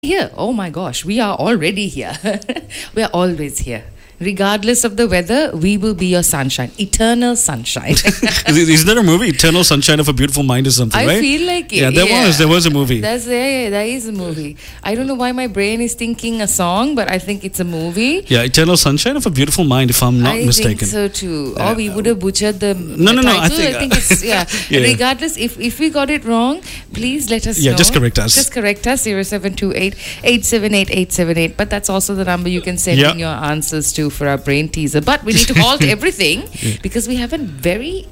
Here. Oh my gosh, we are already here. We are always here. Regardless of the weather, we will be your sunshine. Eternal sunshine. Is there a movie, Eternal Sunshine of a Beautiful Mind or something, right? I feel like it. Yeah, there was a movie. There is a movie. I don't know why my brain is thinking a song, but I think it's a movie. Yeah, Eternal Sunshine of a Beautiful Mind, if I'm not mistaken. I think so too. Or we would have butchered the No, title. I think it's, yeah. Yeah. Regardless, if we got it wrong, please let us know. Yeah, just correct us. Just correct us, 0728 878 878. But that's also the number you can send in your answers to for our brain teaser. But we need to halt everything because we have a very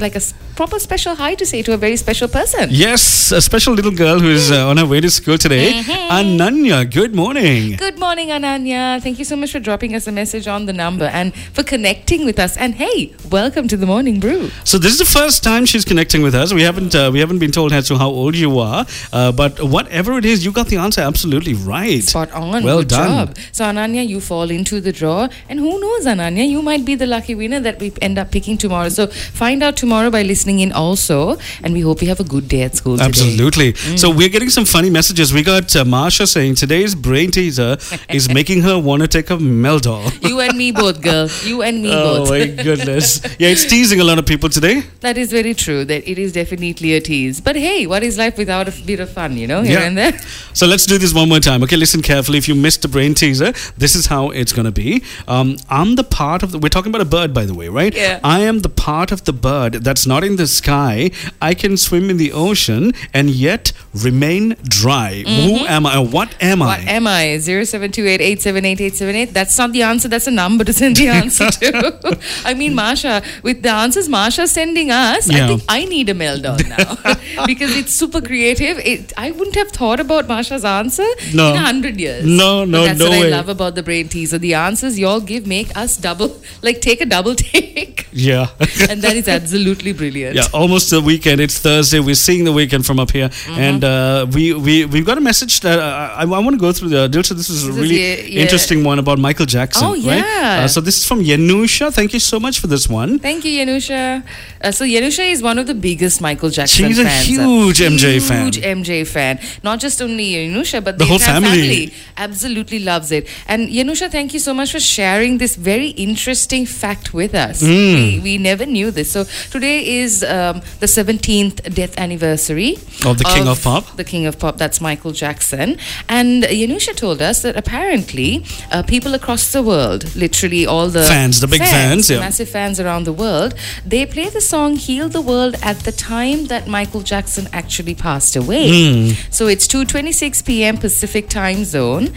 proper special hi to say to a very special person. Yes, a special little girl who is on her way to school today. Ananya, good morning. Good morning, Ananya. Thank you so much for dropping us a message on the number and for connecting with us. And hey, welcome to the Morning Brew. So this is the first time she's connecting with us. We haven't been told as to how old you are, but whatever it is, you got the answer absolutely right. Spot on. Well Good done. job. So Ananya, you fall into the draw, and who knows, Ananya, you might be the lucky winner that we end up picking tomorrow. So find out tomorrow by listening in also, and we hope you have a good day at school today. Absolutely. So we're getting some funny messages. We got Marsha saying today's brain teaser is making her want to take a Meldol. You and me both, girl. You and me both. Oh my goodness. Yeah, it's teasing a lot of people today. That is very true. That it is definitely a tease. But hey, what is life without a bit of fun, here and there? So let's do this one more time. Okay, listen carefully. If you missed the brain teaser, this is how it's going to be. I'm the part of we're talking about a bird, by the way, right? Yeah. I am the part of the bird that's not in the sky. I can swim in the ocean and yet remain dry. Who am I? What am I? What am I? 0728 878 878. That's not the answer. That's a number to send the answer to. I mean, Marsha, with the answers Marsha's sending us, I think I need a Meldon now because it's super creative. I wouldn't have thought about Marsha's answer in 100 years. No, that's no what way. I love about the brain teaser. The answers y'all give make us take a double take. Yeah. And that is absolutely brilliant. Yeah, almost the weekend. It's Thursday. We're seeing the weekend from up here. And we've got a message that I want to go through. Dilsha, this is a really interesting one about Michael Jackson. Oh, yeah. Right? So this is from Yanusha. Thank you so much for this one. Thank you, Yanusha. So Yanusha is one of the biggest Michael Jackson fans. She's a huge MJ fan. Huge MJ fan. Not just only Yanusha, but the whole entire family absolutely loves it. And Yanusha, thank you so much for sharing this very interesting fact with us. We never knew this. So today is the 17th death anniversary of the King of Pop. The King of Pop, that's Michael Jackson. And Yanusha told us that apparently people across the world, literally all the fans, the big fans, the massive fans around the world, they play the song Heal the World at the time that Michael Jackson actually passed away. So it's 2:26 p.m. Pacific time zone,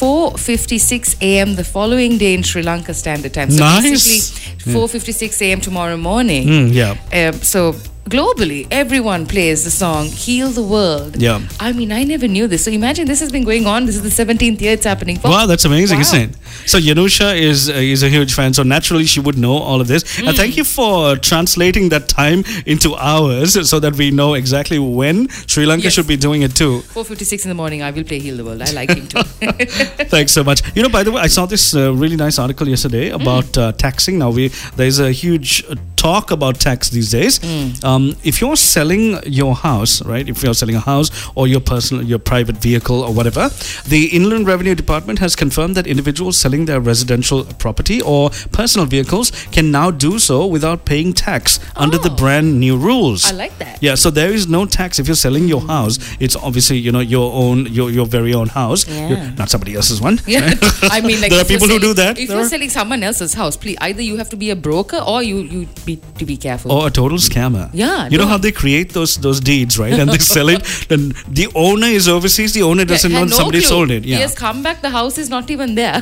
4:56 a.m. the following day in Sri Lanka Standard Time. So basically 4:56 a.m. tomorrow morning. So globally, everyone plays the song Heal the World. Yeah. I mean, I never knew this. So imagine this has been going on. This is the 17th year it's happening for. Wow, that's amazing, isn't it? So Yanusha is a huge fan. So naturally, she would know all of this. And thank you for translating that time into hours so that we know exactly when Sri Lanka should be doing it too. 4:56 in the morning, I will play Heal the World. I like him too. Thanks so much. By the way, I saw this really nice article yesterday about taxing. Now, there's a huge talk about tax these days. If you're selling your house, right? If you're selling a house or your private vehicle or whatever, the Inland Revenue Department has confirmed that individuals selling their residential property or personal vehicles can now do so without paying tax under the brand new rules. I like that. Yeah, so there is no tax if you're selling your house. It's obviously your very own house, not somebody else's one. Yeah, right? I mean, like there are people who do that. If you're selling someone else's house, please either you have to be a broker or you be careful. Or a total scammer. Yeah, you know how they create those deeds, right? And they sell it. Then the owner is overseas. The owner doesn't know somebody sold it. Yeah. He has come back. The house is not even there.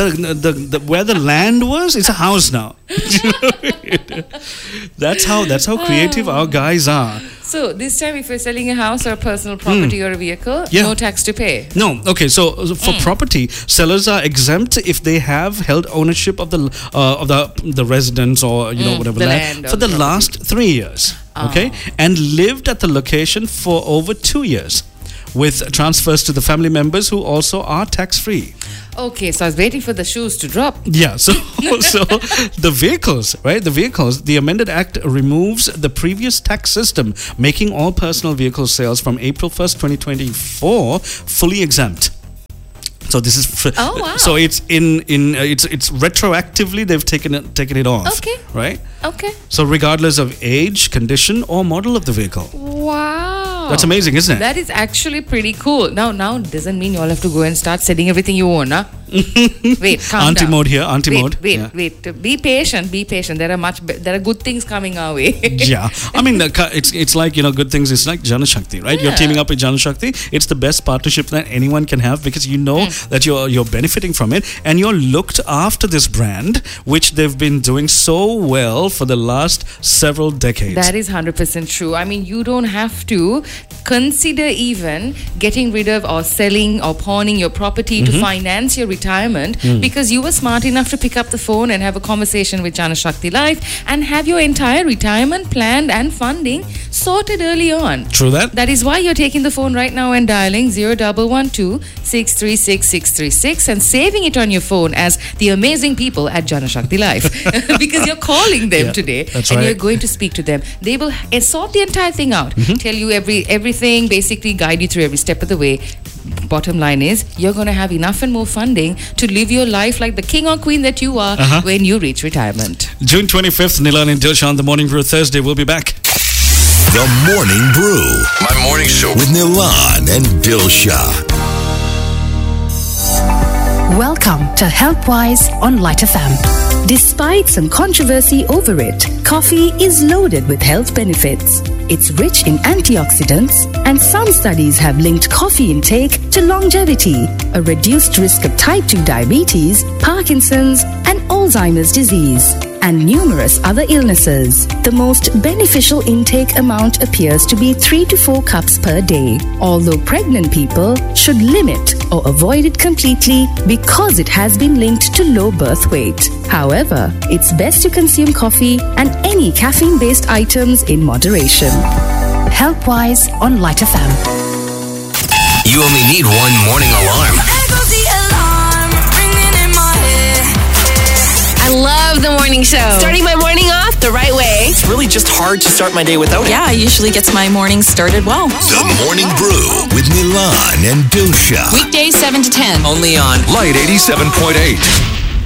The where the land was, it's a house now. That's how creative our guys are. So this time, if you're selling a house or a personal property or a vehicle, no tax to pay. No. Okay. So for property, sellers are exempt if they have held ownership of the residence or whatever land for the last 3 years. Okay, and lived at the location for over 2 years, with transfers to the family members who also are tax free. Okay, so I was waiting for the shoes to drop. Yeah, so the vehicles, right? The amended act removes the previous tax system, making all personal vehicle sales from April 1st, 2024 fully exempt. So this is Oh, wow. So it's it's retroactively they've taken it off. Okay. Right? Okay. So regardless of age, condition or model of the vehicle. Wow. That's amazing, isn't it? That is actually pretty cool. Now doesn't mean you all have to go and start selling everything you own, huh? Wait, calm Auntie down. mode here, auntie mode. Wait. Be patient. There are good things coming our way. Yeah. I mean, it's like, good things. It's like Janashakti, right? You're teaming up with Janashakti. It's the best partnership that anyone can have because you know that you're benefiting from it and you're looked after this brand, which they've been doing so well for the last several decades. That is 100% true. I mean, you don't have to consider even getting rid of or selling or pawning your property to finance your retirement because you were smart enough to pick up the phone and have a conversation with Janashakti Life and have your entire retirement planned and funding sorted early on. True that. That is why you're taking the phone right now and dialing 0112 636 636 and saving it on your phone as the amazing people at Janashakti Life because you're calling them today that's and right. you're going to speak to them. They will sort the entire thing out, tell you everything, basically guide you through every step of the way. Bottom line is, you're going to have enough and more funding to live your life like the king or queen that you are when you reach retirement. June 25th, Nilan and Dilsha on The Morning Brew Thursday. We'll be back. The Morning Brew. My morning show with Nilan and Dilsha. Welcome to HealthWise on Light FM. Despite some controversy over it, coffee is loaded with health benefits. It's rich in antioxidants, and some studies have linked coffee intake to longevity, a reduced risk of type 2 diabetes, Parkinson's, and Alzheimer's disease, and numerous other illnesses. The most beneficial intake amount appears to be 3 to 4 cups per day, although pregnant people should limit or avoid it completely because it has been linked to low birth weight. However, it's best to consume coffee and any caffeine-based items in moderation. HealthWise on Light FM. You only need one morning alarm. I love the morning show. Starting my morning off the right way. It's really just hard to start my day without it. Yeah, it usually gets my morning started well. The Morning Brew with Nilan and Dilsha. Weekdays 7 to 10. Only on Light 87.8.